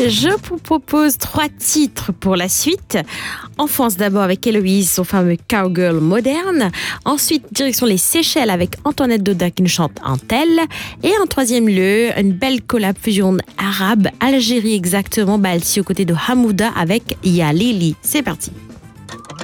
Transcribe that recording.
je vous propose 3 titres pour la suite. En France d'abord avec Héloïse, son fameux cowgirl moderne. Ensuite, direction les Seychelles avec Antoinette Daudat qui nous chante un tel. Et en troisième lieu, une belle collab fusion arabe, Algérie exactement, Balti aux côtés de Hamouda avec Ya Lili. C'est parti.